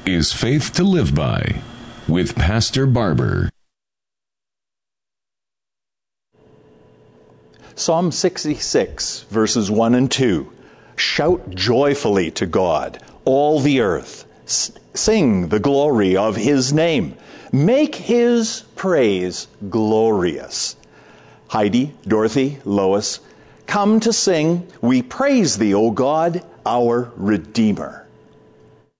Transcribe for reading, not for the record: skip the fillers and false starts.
is Faith to Live By with Pastor Barber. Psalm 66, verses 1 and 2. Shout joyfully to God, all the earth. Sing the glory of his name. Make his praise glorious. Heidi, Dorothy, Lois, come to sing, We praise thee, O God, our Redeemer.